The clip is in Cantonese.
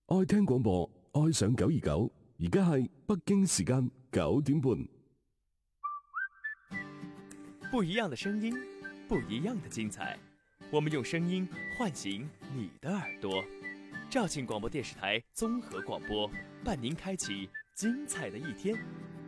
愛聽廣播，愛上929，而家係北京時間9點半。 不一樣的聲音，不一樣的精彩，我們用聲音喚醒你的耳朵。肇慶廣播電視台綜合廣播，伴您開啟精彩的一天。